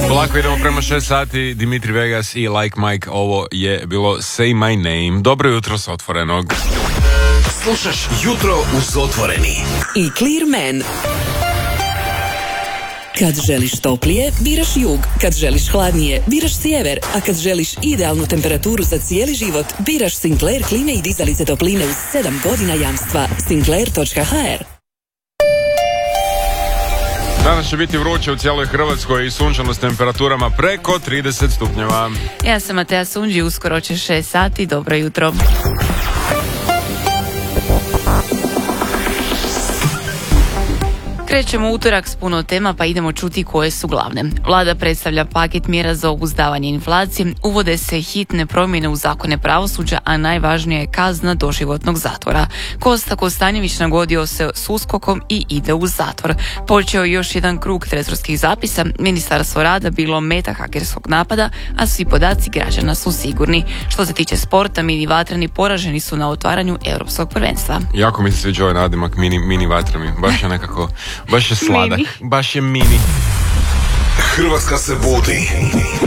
Polako idemo prema 6 sati, Dimitri Vegas i Like Mike, ovo je bilo Say My Name. Dobro jutro s Otvorenog. Slušaš Jutro uz Otvoreni i Clearman. Kad želiš toplije, biraš jug. Kad želiš hladnije, biraš sjever. A kad želiš idealnu temperaturu za cijeli život, biraš Sinclair klime i dizalice topline uz 7 godina jamstva. Sinclair.hr. Danas će biti vruće u cijeloj Hrvatskoj i sunčano s temperaturama preko 30 stupnjeva. Ja sam Matea Sunđi, uskoro će 6 sati, dobro jutro. Krećemo utorak s puno tema, pa idemo čuti koje su glavne. Vlada predstavlja paket mjera za obuzdavanje inflacije, uvode se hitne promjene u zakone pravosuđa, a najvažnija je kazna doživotnog zatvora. Kosta Kostanjević nagodio se s USKOK-om i ide u zatvor. Počeo je još jedan krug trezorskih zapisa, Ministarstvo rada bilo meta hakerskog napada, a svi podaci građana su sigurni. Što se tiče sporta, mini vatreni poraženi su na otvaranju europskog prvenstva. Jako mi se sviđa ovaj nadimak mini vatrami, baš je nekako... Baš je sladak, baš je mini. Hrvatska se budi.